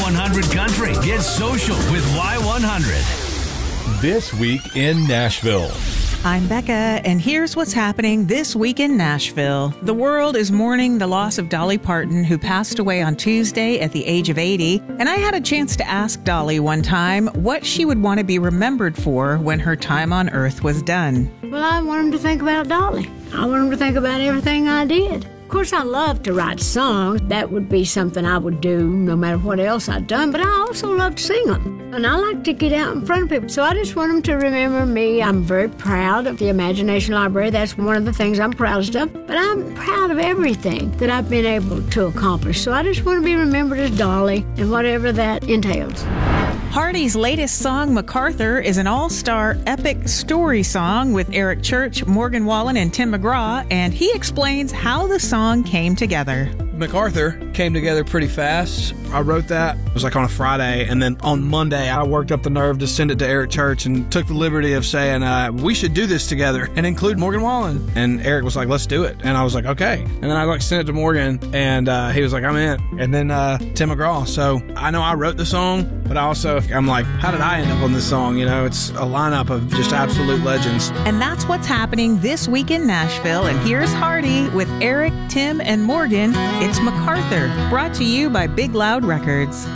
Y100 Country. Get social with Y100. This week in Nashville. I'm Becca, and here's what's happening this week in Nashville. The world is mourning the loss of Dolly Parton, who passed away on Tuesday at the age of 80. And I had a chance to ask Dolly one time what she would want to be remembered for when her time on Earth was done. Well, I want them to think about Dolly. I want them to think about everything I did. Of course, I love to write songs. That would be something I would do no matter what else I'd done, but I also love to sing them. And I like to get out in front of people. So I just want them to remember me. I'm very proud of the Imagination Library. That's one of the things I'm proudest of. But I'm proud of everything that I've been able to accomplish. So I just want to be remembered as Dolly and whatever that entails. Hardy's latest song, MacArthur, is an all-star epic story song with Eric Church, Morgan Wallen, and Tim McGraw, and he explains how the song came together. MacArthur came together pretty fast. I wrote that. It was like on a Friday, and then on Monday, I worked up the nerve to send it to Eric Church and took the liberty of saying, we should do this together and include Morgan Wallen. And Eric was like, let's do it. And I was like, okay. And then I sent it to Morgan, and he was like, I'm in. And then Tim McGraw. So I know I wrote the song, but I'm like, how did I end up on this song? You know, it's a lineup of just absolute legends. And that's what's happening this week in Nashville. And here's Hardy with Eric, Tim, and Morgan. It's MacArthur, brought to you by Big Loud Records.